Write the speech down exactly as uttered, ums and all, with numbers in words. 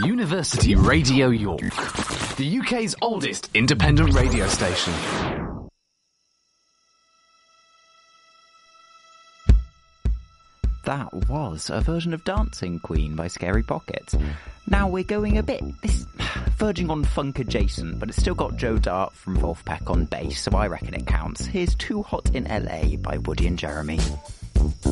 University Radio York, the U K's oldest independent radio station. That was a version of Dancing Queen by Scary Pockets. Now we're going a bit, this, verging on funk adjacent, but it's still got Joe Dart from Wolfpack on bass, so I reckon it counts. Here's Too Hot in L A by Woody and Jeremy.